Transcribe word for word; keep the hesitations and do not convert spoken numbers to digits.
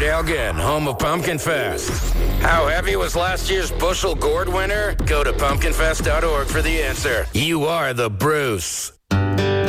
Fort Elgin, home of Pumpkin Fest. How heavy was last year's bushel gourd winner? Go to pumpkin fest dot org for the answer. You are the Bruce.